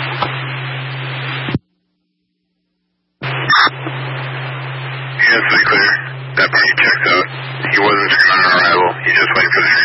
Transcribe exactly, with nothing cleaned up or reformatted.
Yes, to be clear. That party checked out. He wasn't screaming on arrival. He just waited for the